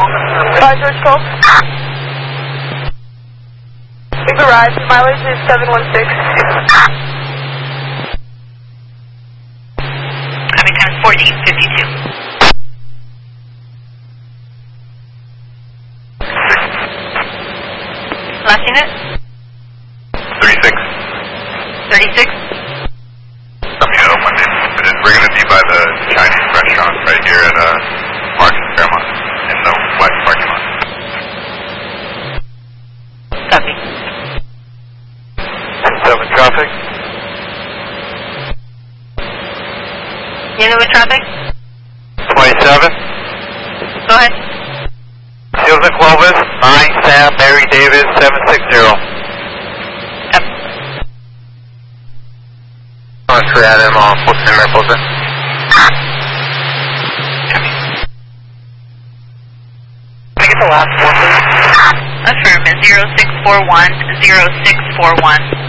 George Cole. We've arrived. Mileage is 716. Having time is 1452. Last unit? 36. 36? We're going to be by the Chinese restaurant right here at Market Fairmont in the west parking lot. Copy. 7 traffic. Unit with traffic? 27. Go ahead. Seals and Clovis, 9 Sam Mary Davis, 760. Yep. Let's add him on Fulton and Fulton. Can I get the last one, please? Affirmative, 0641, 0641.